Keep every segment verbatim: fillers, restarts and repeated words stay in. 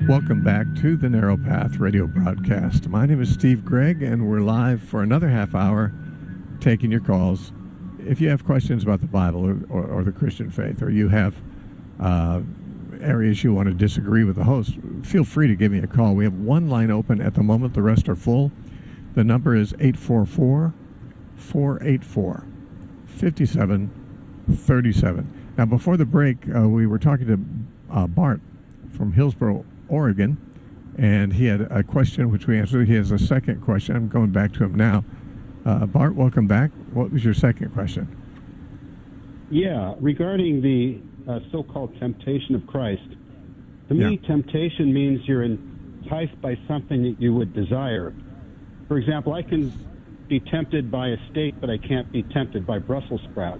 Welcome back to the Narrow Path radio broadcast. My name is Steve Gregg, and we're live for another half hour taking your calls. If you have questions about the Bible or, or, or the Christian faith, or you have uh, areas you want to disagree with the host, feel free to give me a call. We have one line open at the moment. The rest are full. The number is eight four four, four eight four, five seven three seven. Now, before the break, uh, we were talking to uh, Bart from Hillsboro, Oregon, and he had a question which we answered. He has a second question. I'm going back to him now. Uh, Bart, welcome back. What was your second question? Yeah, regarding the uh, so-called temptation of Christ. To Yeah. me, temptation means you're enticed by something that you would desire. For example, I can be tempted by a steak, but I can't be tempted by Brussels sprouts.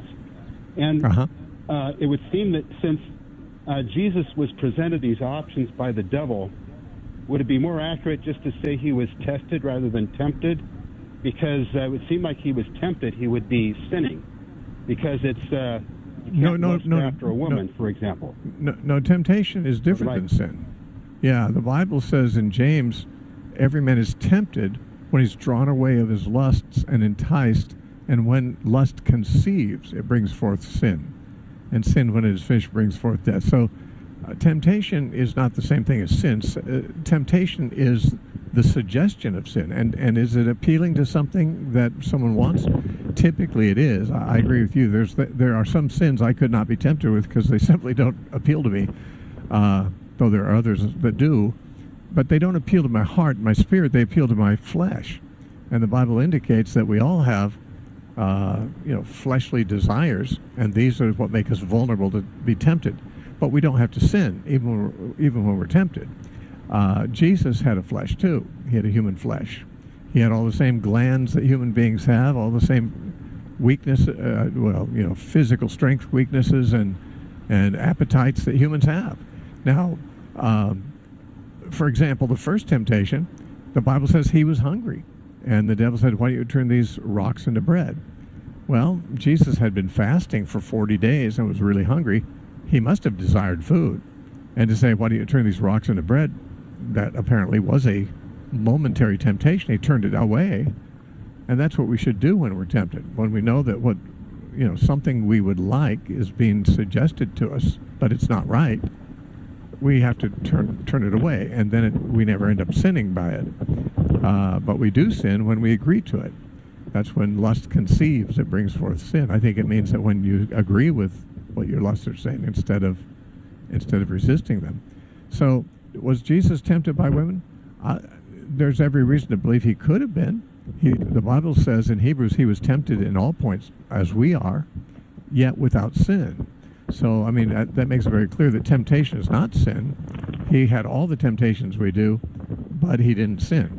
And Uh-huh. uh, it would seem that since uh, Jesus was presented these options by the devil, would it be more accurate just to say he was tested rather than tempted? Because uh, it would seem like he was tempted, he would be sinning. Because it's, uh, you No, can't no, lust no, after a woman, no. for example. No, no, temptation is different Right. than sin. Yeah, the Bible says in James, every man is tempted when he's drawn away of his lusts and enticed, and when lust conceives, it brings forth sin. And sin, when it is finished, brings forth death. So uh, temptation is not the same thing as sin. S- Uh, temptation is the suggestion of sin. And, and is it appealing to something that someone wants? Typically it is. I, I agree with you. There's th- there are some sins I could not be tempted with because they simply don't appeal to me, uh, though there are others that do. But they don't appeal to my heart, my spirit. They appeal to my flesh. And the Bible indicates that we all have Uh, you know, fleshly desires, and these are what make us vulnerable to be tempted. But we don't have to sin, even when we're, even when we're tempted. Uh, Jesus had a flesh too. He had a human flesh. He had all the same glands that human beings have, all the same weakness, uh, well, you know, physical strength weaknesses and and appetites that humans have. Now, um, for example, the first temptation, the Bible says he was hungry. And the devil said, why don't you turn these rocks into bread? Well, Jesus had been fasting for forty days and was really hungry. He must have desired food. And to say, why don't you turn these rocks into bread? That apparently was a momentary temptation. He turned it away. And that's what we should do when we're tempted. When we know that what, you know, something we would like is being suggested to us, but it's not right, we have to turn turn it away, and then it, we never end up sinning by it. Uh, but we do sin when we agree to it. That's when lust conceives, it brings forth sin. I think it means that when you agree with what your lusts are saying instead of instead of resisting them. So, was Jesus tempted by women? Uh, there's every reason to believe he could have been. He, the Bible says in Hebrews he was tempted in all points as we are, yet without sin. So, I mean, that, that makes it very clear that temptation is not sin. He had all the temptations we do, but he didn't sin.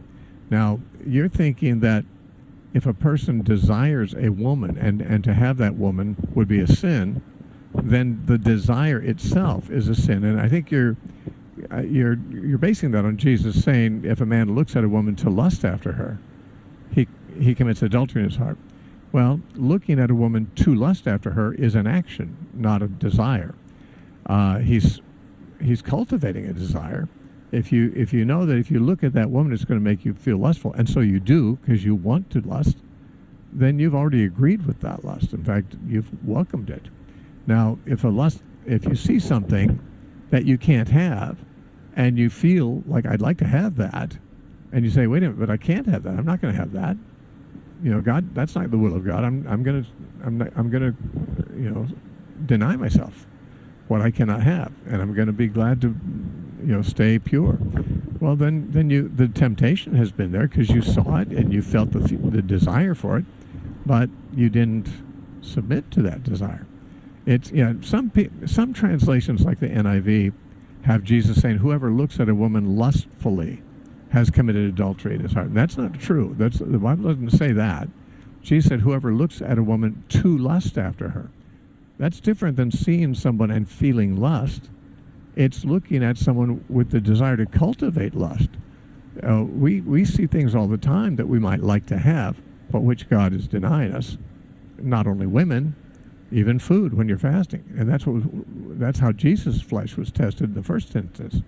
Now, you're thinking that if a person desires a woman and, and to have that woman would be a sin, then the desire itself is a sin. And I think you're uh, you're you're basing that on Jesus saying if a man looks at a woman to lust after her, he he commits adultery in his heart. Well, looking at a woman to lust after her is an action, not a desire. Uh, he's he's cultivating a desire. If you if you know that if you look at that woman, it's going to make you feel lustful, and so you do because you want to lust, then you've already agreed with that lust. In fact, you've welcomed it. Now, if a lust, if you see something that you can't have, and you feel like I'd like to have that, and you say, wait a minute, but I can't have that. I'm not going to have that. You know, God, that's not the will of God. I'm I'm going to I'm not, I'm going to you know deny myself what I cannot have, and I'm going to be glad to, you know, stay pure. Well, then, then you the temptation has been there because you saw it and you felt the the desire for it, but you didn't submit to that desire. It's you know some pe- some translations like the N I V have Jesus saying, "Whoever looks at a woman lustfully has committed adultery in his heart." And that's not true. That's the Bible doesn't say that. Jesus said, "Whoever looks at a woman to lust after her." That's different than seeing someone and feeling lust. It's looking at someone with the desire to cultivate lust. Uh, we, we see things all the time that we might like to have, but which God is denying us. Not only women, even food when you're fasting. And that's what that's how Jesus' flesh was tested in the first instance.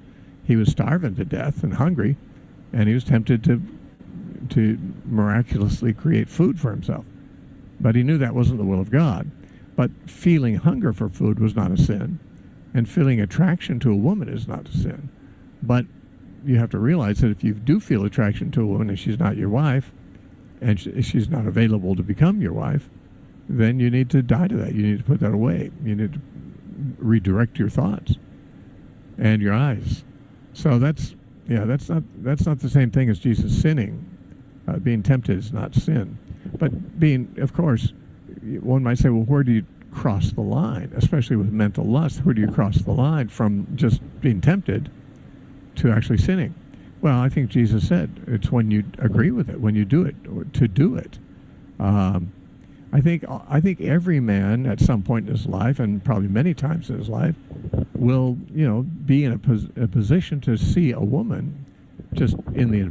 He was starving to death and hungry, and he was tempted to to miraculously create food for himself. But he knew that wasn't the will of God. But feeling hunger for food was not a sin, and feeling attraction to a woman is not a sin. But you have to realize that if you do feel attraction to a woman and she's not your wife, and sh she's not available to become your wife, then you need to die to that. You need to put that away. You need to redirect your thoughts and your eyes. So that's, yeah, that's not, that's not the same thing as Jesus sinning. Uh, being tempted is not sin. But being, of course, one might say, well, where do you cross the line? Especially with mental lust, where do you cross the line from just being tempted to actually sinning? Well, I think Jesus said it's when you agree with it, when you do it, to do it. Um, I think I think every man at some point in his life, and probably many times in his life, will, you know, be in a, pos a position to see a woman just in the